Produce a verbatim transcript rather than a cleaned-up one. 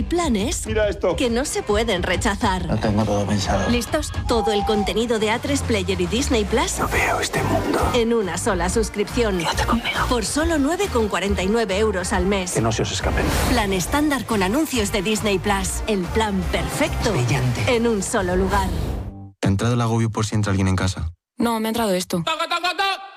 Hay planes Mira esto. que no se pueden rechazar. Lo tengo todo pensado. ¿Listos? Todo el contenido de A tres Player y Disney Plus No veo este mundo. en una sola suscripción. Quédate conmigo. Por solo nueve con cuarenta y nueve euros al mes. Que no se os escapen. Plan estándar con anuncios de Disney Plus. El plan perfecto. Brillante. En un solo lugar. ¿Te ha entrado el agobio por si entra alguien en casa? No, me ha entrado esto.